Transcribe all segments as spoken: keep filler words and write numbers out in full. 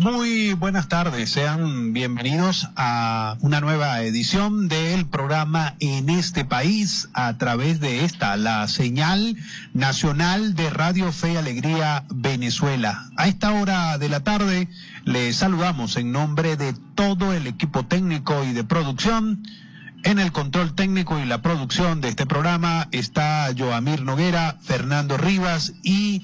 Muy buenas tardes, sean bienvenidos a una nueva edición del programa En este País a través de esta, la señal nacional de Radio Fe y Alegría Venezuela. A esta hora de la tarde les saludamos en nombre de todo el equipo técnico y de producción. En el control técnico y la producción de este programa está Joamir Noguera, Fernando Rivas y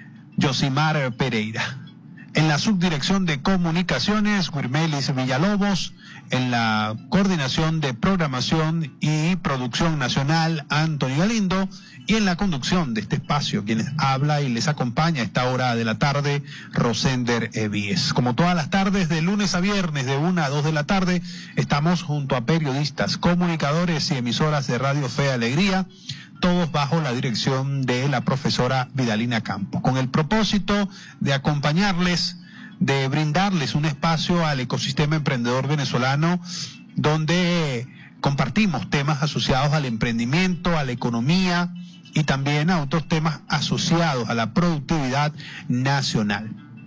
Yosimar Pereira. En la subdirección de comunicaciones, Wirmelis Villalobos. En la coordinación de programación y producción nacional, Antonio Galindo. Y en la conducción de este espacio, quienes habla y les acompaña a esta hora de la tarde, Rosender Evíes. Como todas las tardes, de lunes a viernes, de una a dos de la tarde, estamos junto a periodistas, comunicadores y emisoras de Radio Fe y Alegría, todos bajo la dirección de la profesora Vidalina Campos, con el propósito de acompañarles, de brindarles un espacio al ecosistema emprendedor venezolano, donde compartimos temas asociados al emprendimiento, a la economía y también a otros temas asociados a la productividad nacional.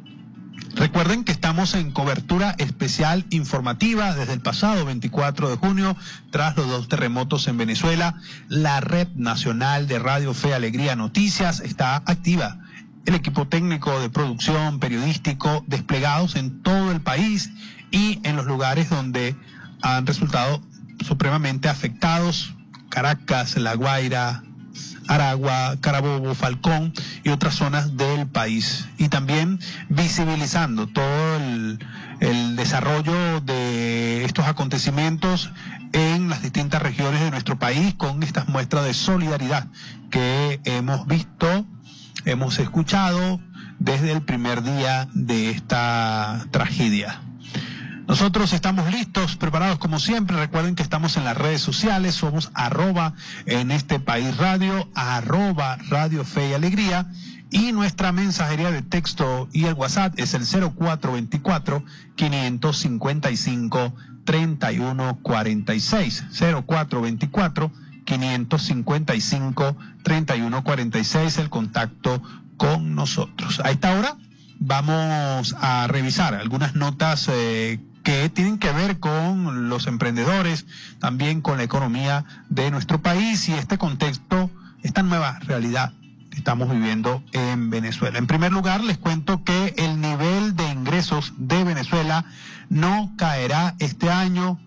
Recuerden que estamos en cobertura especial informativa desde el pasado veinticuatro de junio, tras los dos terremotos en Venezuela. La Red Nacional de Radio Fe y Alegría Noticias está activa. El equipo técnico de producción periodístico desplegados en todo el país y en los lugares donde han resultado supremamente afectados: Caracas, La Guaira, Aragua, Carabobo, Falcón y otras zonas del país, y también visibilizando todo el, el desarrollo de estos acontecimientos en las distintas regiones de nuestro país, con estas muestras de solidaridad que hemos visto, hemos escuchado desde el primer día de esta tragedia. Nosotros estamos listos, preparados como siempre. Recuerden que estamos en las redes sociales, somos arroba en este país radio, arroba Radio Fe y Alegría, y nuestra mensajería de texto y el WhatsApp es el cero cuatro veinticuatro, quinientos cincuenta y cinco, treinta y uno cuarenta y seis, cero cuatro veinticuatro, quinientos cincuenta y cinco, treinta y uno cuarenta y seis, el contacto con nosotros. A esta hora vamos a revisar algunas notas eh, que tienen que ver con los emprendedores, también con la economía de nuestro país y este contexto, esta nueva realidad que estamos viviendo en Venezuela. En primer lugar, les cuento que el nivel de ingresos de Venezuela no caerá este año,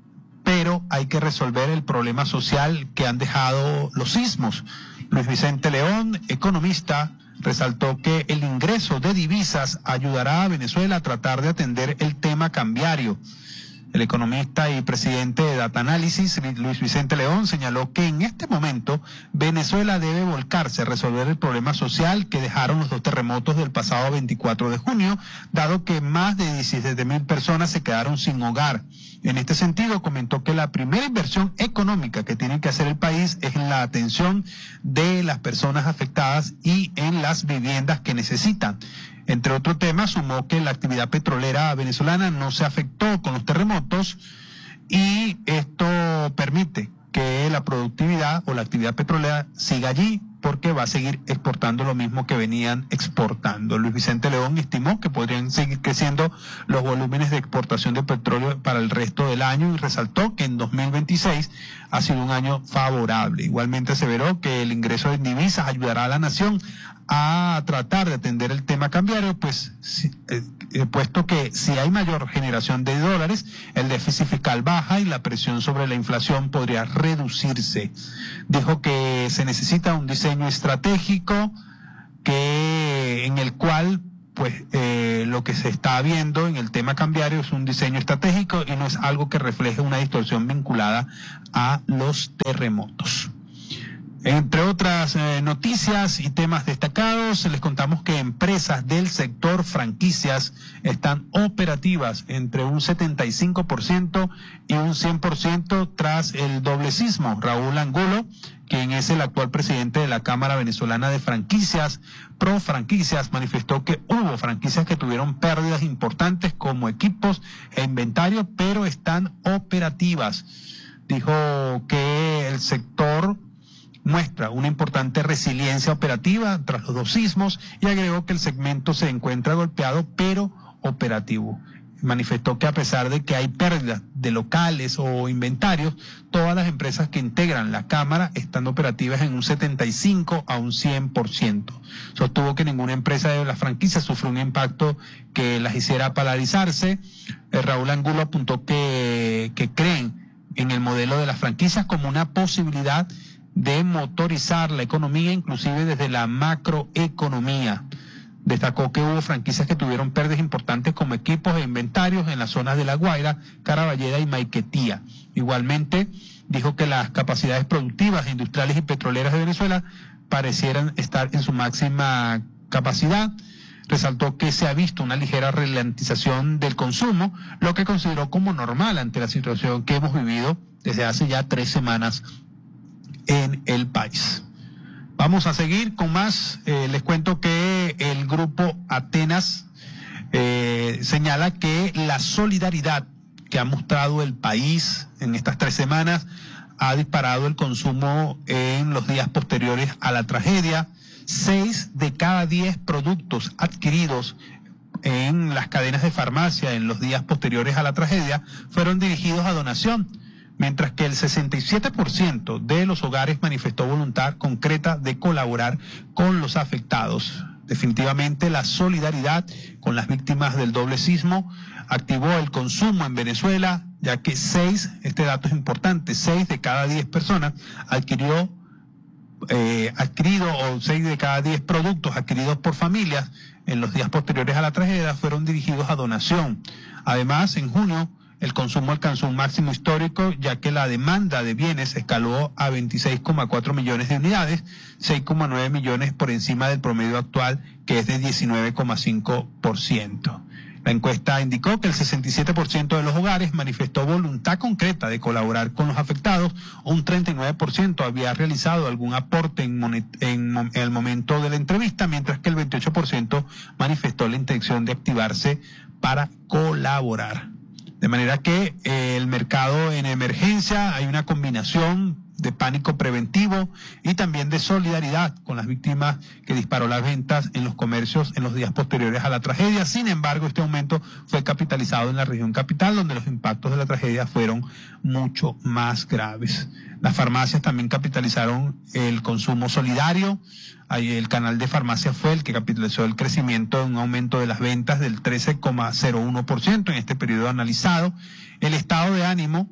pero hay que resolver el problema social que han dejado los sismos. Luis Vicente León, economista, resaltó que el ingreso de divisas ayudará a Venezuela a tratar de atender el tema cambiario. El economista y presidente de Data Analysis, Luis Vicente León, señaló que en este momento Venezuela debe volcarse a resolver el problema social que dejaron los dos terremotos del pasado veinticuatro de junio, dado que más de diecisiete mil personas se quedaron sin hogar. En este sentido, comentó que la primera inversión económica que tiene que hacer el país es en la atención de las personas afectadas y en las viviendas que necesitan. Entre otros temas, sumó que la actividad petrolera venezolana no se afectó con los terremotos y esto permite que la productividad o la actividad petrolera siga allí, porque va a seguir exportando lo mismo que venían exportando. Luis Vicente León estimó que podrían seguir creciendo los volúmenes de exportación de petróleo para el resto del año y resaltó que en dos mil veintiséis ha sido un año favorable. Igualmente aseveró que el ingreso de divisas ayudará a la nación a tratar de atender el tema cambiario, pues eh, puesto que si hay mayor generación de dólares, el déficit fiscal baja y la presión sobre la inflación podría reducirse. Dijo que se necesita un diseño estratégico que en el cual pues eh, lo que se está viendo en el tema cambiario es un diseño estratégico y no es algo que refleje una distorsión vinculada a los terremotos. Entre otras eh, noticias y temas destacados, les contamos que empresas del sector franquicias están operativas entre un setenta y cinco por ciento y un cien por ciento tras el doble sismo. Raúl Angulo, quien es el actual presidente de la Cámara Venezolana de Franquicias, Pro Franquicias, manifestó que hubo franquicias que tuvieron pérdidas importantes como equipos e inventario, pero están operativas. Dijo que el sector muestra una importante resiliencia operativa tras los dos sismos y agregó que el segmento se encuentra golpeado, pero operativo. Manifestó que a pesar de que hay pérdidas de locales o inventarios, todas las empresas que integran la Cámara están operativas en un setenta y cinco a un cien por ciento. Sostuvo que ninguna empresa de las franquicias sufrió un impacto que las hiciera paralizarse. Eh, Raúl Angulo apuntó que, que creen en el modelo de las franquicias como una posibilidad de motorizar la economía, inclusive desde la macroeconomía. Destacó que hubo franquicias que tuvieron pérdidas importantes como equipos e inventarios en las zonas de La Guaira, Caraballeda y Maiquetía. Igualmente, dijo que las capacidades productivas, industriales y petroleras de Venezuela parecieran estar en su máxima capacidad. Resaltó que se ha visto una ligera ralentización del consumo, lo que consideró como normal ante la situación que hemos vivido desde hace ya tres semanas en el país. Vamos a seguir con más. Eh, les cuento que el grupo Atenas eh, señala que la solidaridad que ha mostrado el país en estas tres semanas ha disparado el consumo en los días posteriores a la tragedia. Seis de cada diez productos adquiridos en las cadenas de farmacia en los días posteriores a la tragedia fueron dirigidos a donación, mientras que el sesenta y siete por ciento de los hogares manifestó voluntad concreta de colaborar con los afectados. Definitivamente la solidaridad con las víctimas del doble sismo activó el consumo en Venezuela, ya que seis, este dato es importante, seis de cada diez personas adquirió, eh, adquirido o seis de cada diez productos adquiridos por familias en los días posteriores a la tragedia fueron dirigidos a donación. Además, en junio, el consumo alcanzó un máximo histórico, ya que la demanda de bienes escaló a veintiséis coma cuatro millones de unidades, seis coma nueve millones por encima del promedio actual, que es de diecinueve coma cinco por ciento. La encuesta indicó que el sesenta y siete por ciento de los hogares manifestó voluntad concreta de colaborar con los afectados, un treinta y nueve por ciento había realizado algún aporte en, en, en el momento de la entrevista, mientras que el veintiocho por ciento manifestó la intención de activarse para colaborar. De manera que eh, el mercado en emergencia, hay una combinación de pánico preventivo y también de solidaridad con las víctimas que disparó las ventas en los comercios en los días posteriores a la tragedia. Sin embargo, este aumento fue capitalizado en la región capital, donde los impactos de la tragedia fueron mucho más graves. Las farmacias también capitalizaron el consumo solidario. El canal de farmacia fue el que capitalizó el crecimiento de un aumento de las ventas del trece coma cero uno por ciento en este periodo analizado. El estado de ánimo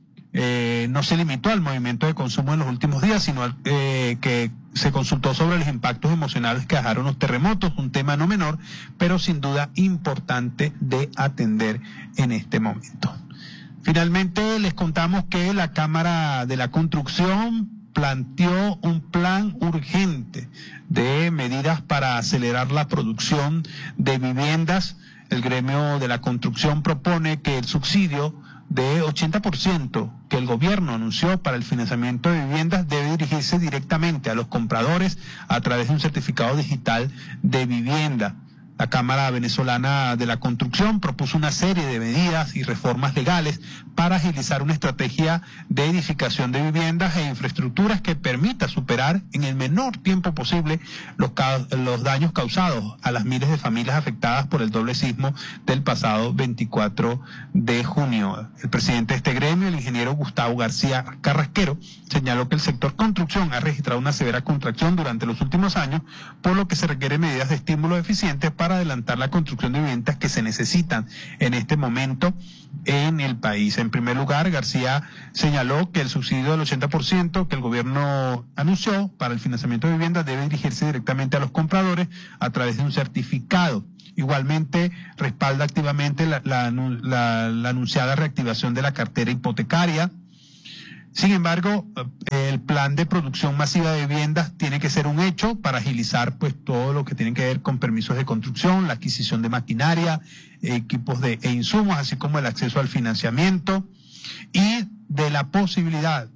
eh, no se limitó al movimiento de consumo en los últimos días, sino eh, que se consultó sobre los impactos emocionales que dejaron los terremotos, un tema no menor, pero sin duda importante de atender en este momento. Finalmente, les contamos que la Cámara de la Construcción planteó un plan urgente de medidas para acelerar la producción de viviendas. El gremio de la construcción propone que el subsidio de ochenta por ciento que el gobierno anunció para el financiamiento de viviendas debe dirigirse directamente a los compradores a través de un certificado digital de vivienda. La Cámara Venezolana de la Construcción propuso una serie de medidas y reformas legales para agilizar una estrategia de edificación de viviendas e infraestructuras que permita superar en el menor tiempo posible los, los daños causados a las miles de familias afectadas por el doble sismo del pasado veinticuatro de junio. El presidente de este gremio, el ingeniero Gustavo García Carrasquero, señaló que el sector construcción ha registrado una severa contracción durante los últimos años, por lo que se requieren medidas de estímulo eficientes para para adelantar la construcción de viviendas que se necesitan en este momento en el país. En primer lugar, García señaló que el subsidio del ochenta por ciento que el gobierno anunció para el financiamiento de viviendas debe dirigirse directamente a los compradores a través de un certificado. Igualmente, respalda activamente la, la, la, la anunciada reactivación de la cartera hipotecaria. Sin embargo, el plan de producción masiva de viviendas tiene que ser un hecho para agilizar pues todo lo que tiene que ver con permisos de construcción, la adquisición de maquinaria, equipos de, e insumos, así como el acceso al financiamiento, y de la posibilidad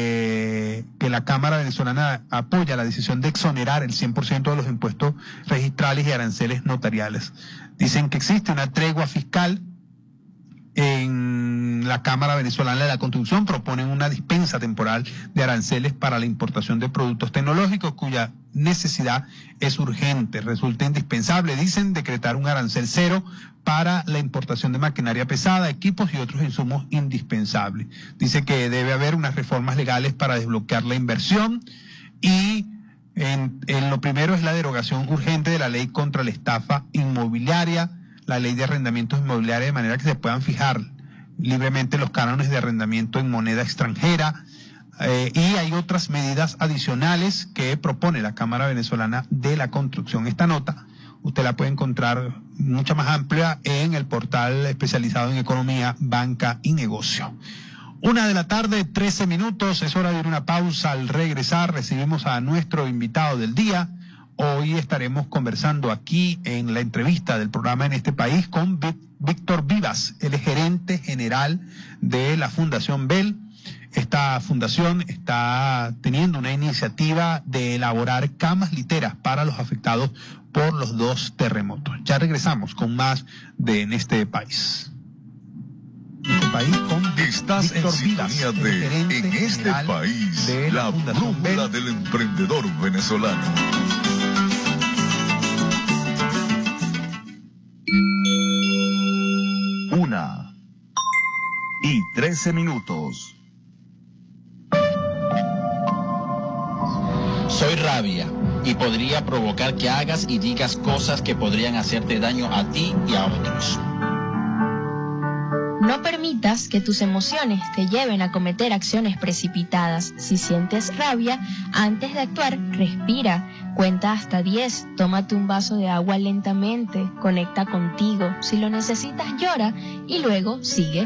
de que la Cámara Venezolana apoya la decisión de exonerar el cien por ciento de los impuestos registrales y aranceles notariales. Dicen que existe una tregua fiscal en la Cámara Venezolana de la Construcción proponen una dispensa temporal de aranceles para la importación de productos tecnológicos cuya necesidad es urgente. Resulta indispensable, dicen, decretar un arancel cero para la importación de maquinaria pesada, equipos y otros insumos indispensables. Dice que debe haber unas reformas legales para desbloquear la inversión y en, en lo primero es la derogación urgente de la ley contra la estafa inmobiliaria, la ley de arrendamientos inmobiliarios, de manera que se puedan fijar libremente los cánones de arrendamiento en moneda extranjera, eh, y hay otras medidas adicionales que propone la Cámara Venezolana de la Construcción. Esta nota usted la puede encontrar mucha más amplia en el portal especializado en economía, banca y negocio. Una de la tarde, trece minutos, es hora de ir a una pausa. Al regresar recibimos a nuestro invitado del día. Hoy estaremos conversando aquí en la entrevista del programa En este País con Víctor Vivas, el gerente general de la Fundación Bell. Esta fundación está teniendo una iniciativa de elaborar camas literas para los afectados por los dos terremotos. Ya regresamos con más de En este País. En este país con Estás Víctor en sintonía Vivas, de En este País, de la, la Fundación brújula Bell. del emprendedor venezolano. Una y trece minutos. Soy rabia y podría provocar que hagas y digas cosas que podrían hacerte daño a ti y a otros. No permitas que tus emociones te lleven a cometer acciones precipitadas. Si sientes rabia, antes de actuar, respira, cuenta hasta diez, tómate un vaso de agua lentamente, conecta contigo. Si lo necesitas, llora y luego sigue.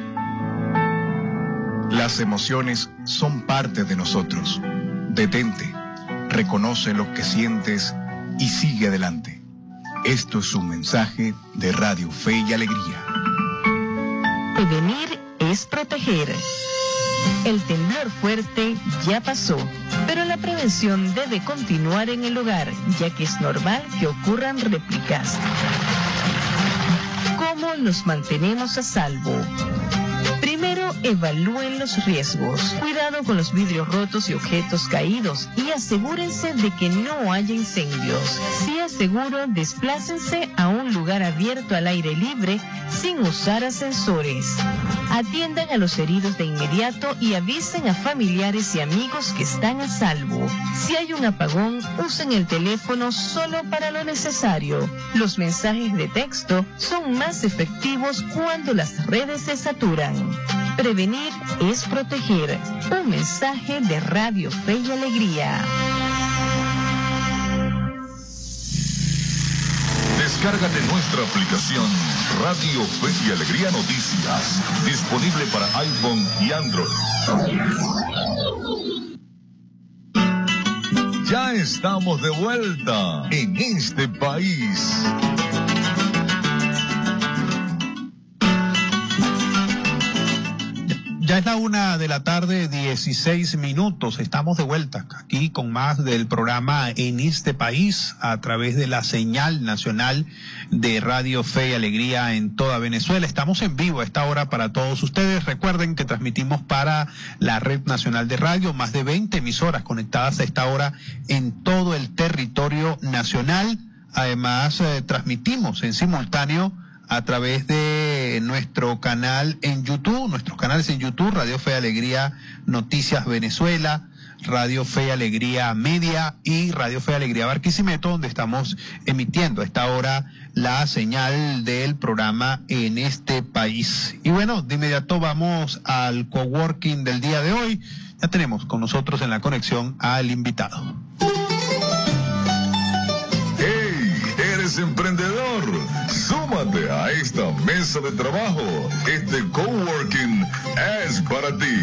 Las emociones son parte de nosotros. Detente, reconoce lo que sientes y sigue adelante. Esto es un mensaje de Radio Fe y Alegría. Prevenir es proteger. El temblor fuerte ya pasó, pero la prevención debe continuar en el hogar, ya que es normal que ocurran réplicas. ¿Cómo los mantenemos a salvo? Primero, evalúen los riesgos. Cuidado con los vidrios rotos y objetos caídos y asegúrense de que no haya incendios. Si es seguro, desplácense a un lugar abierto al aire libre sin usar ascensores. Atiendan a los heridos de inmediato y avisen a familiares y amigos que están a salvo. Si hay un apagón, usen el teléfono solo para lo necesario. Los mensajes de texto son más efectivos cuando las redes se saturan. Prevenir es proteger. Un mensaje de Radio Fe y Alegría. Descárgate nuestra aplicación Radio Fe y Alegría Noticias, disponible para iPhone y Android. Ya estamos de vuelta en este país. Ya es la una de la tarde, dieciséis minutos. Estamos de vuelta aquí con más del programa En este País a través de la señal nacional de Radio Fe y Alegría en toda Venezuela. Estamos en vivo a esta hora para todos ustedes. Recuerden que transmitimos para la Red Nacional de Radio, más de veinte emisoras conectadas a esta hora en todo el territorio nacional. Además, eh, transmitimos en simultáneo a través de nuestro canal en YouTube, nuestros canales en YouTube, Radio Fe y Alegría Noticias Venezuela, Radio Fe y Alegría Media y Radio Fe y Alegría Barquisimeto, donde estamos emitiendo a esta hora la señal del programa En este País. Y bueno, de inmediato vamos al coworking del día de hoy. Ya tenemos con nosotros en la conexión al invitado. ¿Eres emprendedor? Súmate a esta mesa de trabajo. Este coworking es para ti.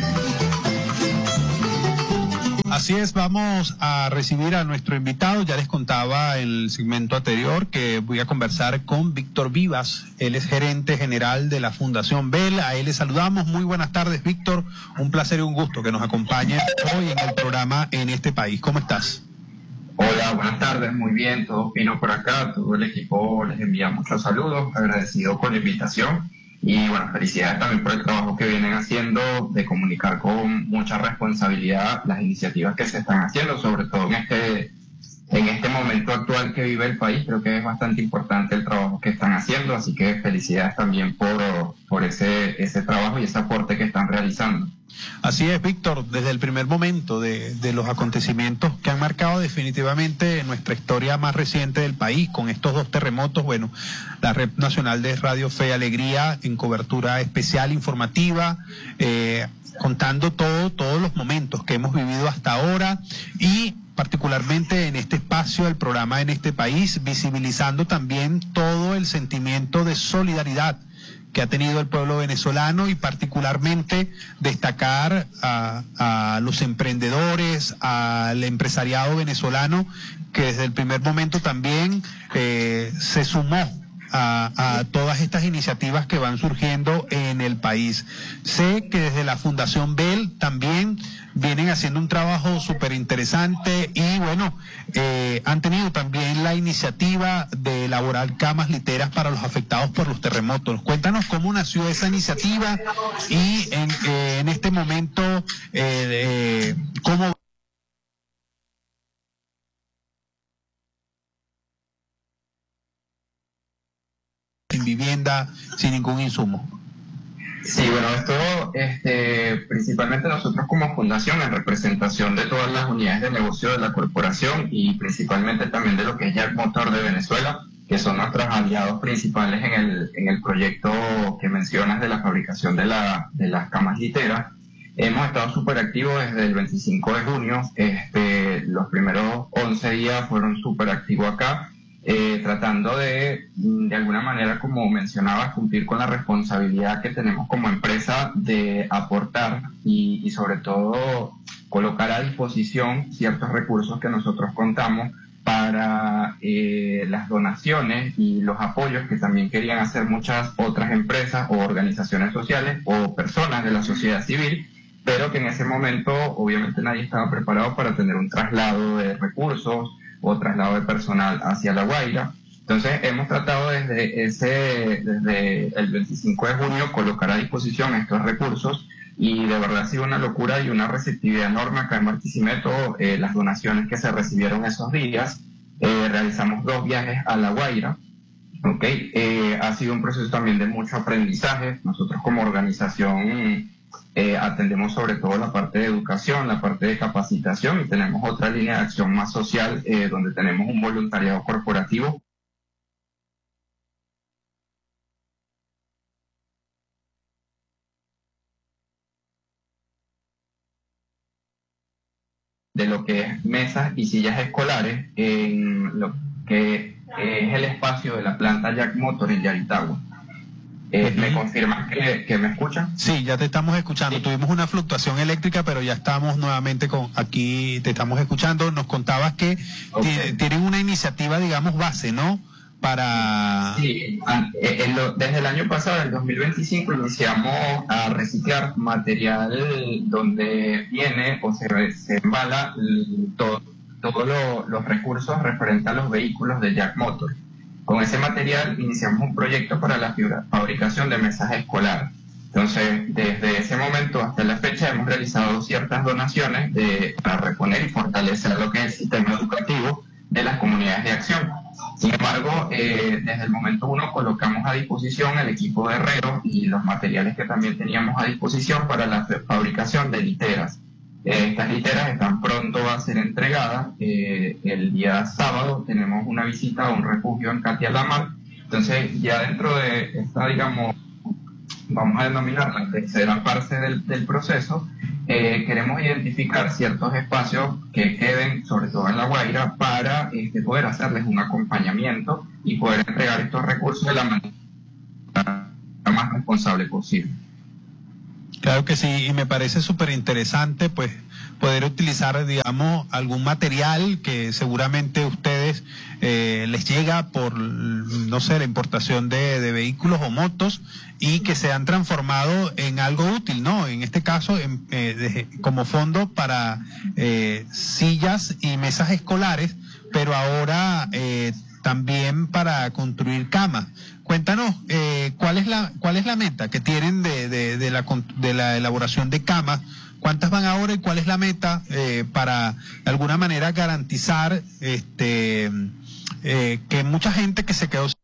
Así es, vamos a recibir a nuestro invitado. Ya les contaba en el segmento anterior que voy a conversar con Víctor Vivas. Él es gerente general de la Fundación Bell. A él le saludamos. Muy buenas tardes, Víctor. Un placer y un gusto que nos acompañe hoy en el programa En este País. ¿Cómo estás? Hola, buenas tardes, muy bien, todo fino por acá, todo el equipo les envía muchos saludos, agradecido por la invitación Y bueno, felicidades también por el trabajo que vienen haciendo de comunicar con mucha responsabilidad las iniciativas que se están haciendo, sobre todo en este, en este momento actual que vive el país. Creo que es bastante importante el trabajo que están haciendo, así que felicidades también por, por ese, ese trabajo y ese aporte que están realizando. Así es, Víctor, desde el primer momento de, de los acontecimientos que han marcado definitivamente nuestra historia más reciente del país, con estos dos terremotos, bueno, la Red Nacional de Radio Fe y Alegría en cobertura especial informativa, eh, contando todo, todos los momentos que hemos vivido hasta ahora y particularmente en este espacio del programa En este País, visibilizando también todo el sentimiento de solidaridad que ha tenido el pueblo venezolano y particularmente destacar a, a los emprendedores, al empresariado venezolano que desde el primer momento también eh, se sumó A, a todas estas iniciativas que van surgiendo en el país. Sé que desde la Fundación Bell también vienen haciendo un trabajo súper interesante y bueno, eh, han tenido también la iniciativa de elaborar camas literas para los afectados por los terremotos. Cuéntanos cómo nació esa iniciativa y en, eh, en este momento eh, eh, cómo sin vivienda, sin ningún insumo. Sí, bueno, esto este, principalmente nosotros como fundación, en representación de todas las unidades de negocio de la corporación y principalmente también de lo que es Jack Motor de Venezuela, que son nuestros aliados principales en el, en el proyecto que mencionas de la fabricación de, la, de las camas literas. Hemos estado súper activos desde el veinticinco de junio, este, los primeros once días fueron súper activos acá. Eh, tratando de, de alguna manera, como mencionabas, cumplir con la responsabilidad que tenemos como empresa de aportar y, y sobre todo colocar a disposición ciertos recursos que nosotros contamos para eh, las donaciones y los apoyos que también querían hacer muchas otras empresas o organizaciones sociales o personas de la sociedad civil, pero que en ese momento obviamente nadie estaba preparado para tener un traslado de recursos o traslado de personal hacia La Guaira. Entonces hemos tratado desde ese desde el veinticinco de junio colocar a disposición estos recursos y de verdad ha sido una locura y una receptividad enorme acá en Barquisimeto, eh, las donaciones que se recibieron esos días. Eh, realizamos dos viajes a La Guaira. Okay. Eh, ha sido un proceso también de mucho aprendizaje. Nosotros como organización Eh, atendemos sobre todo la parte de educación, la parte de capacitación y tenemos otra línea de acción más social eh, donde tenemos un voluntariado corporativo. De lo que es mesas y sillas escolares en lo que es el espacio de la planta Jack Motor en Yaritagua. Eh, ¿Me confirmas que, que me escuchan? Sí, ya te estamos escuchando. Sí. Tuvimos una fluctuación eléctrica, pero ya estamos nuevamente con aquí, te estamos escuchando. Nos contabas que okay. tienen una iniciativa, digamos, base, ¿no? Para... Sí, en lo, desde el año pasado, el dos mil veinticinco, iniciamos a reciclar material donde viene o se, se embala todos todo lo, los recursos referentes a los vehículos de Jack Motor. Con ese material iniciamos un proyecto para la fabricación de mesas escolares. Entonces, desde ese momento hasta la fecha hemos realizado ciertas donaciones de, para reponer y fortalecer lo que es el sistema educativo de las comunidades de acción. Sin embargo, eh, desde el momento uno colocamos a disposición el equipo de herreros y los materiales que también teníamos a disposición para la fabricación de literas. Eh, estas literas están pronto a ser entregadas. Eh, el día sábado tenemos una visita a un refugio en Catialamar. Entonces, ya dentro de esta, digamos, vamos a denominar la tercera fase del, del proceso, eh, queremos identificar ciertos espacios que queden, sobre todo en La Guaira, para este, poder hacerles un acompañamiento y poder entregar estos recursos de la manera más responsable posible. Claro que sí, y me parece súper interesante pues poder utilizar, digamos, algún material que seguramente a ustedes eh, les llega por, no sé, la importación de, de vehículos o motos y que se han transformado en algo útil, ¿no? En este caso, en, eh, de, como fondo para eh, sillas y mesas escolares, pero ahora eh, también para construir camas. Cuéntanos, eh, ¿cuál ¿cuál es la cuál es la meta que tienen de, de, de, la, de la elaboración de camas? ¿Cuántas van ahora y cuál es la meta eh, para de alguna manera garantizar este eh, que mucha gente que se quedó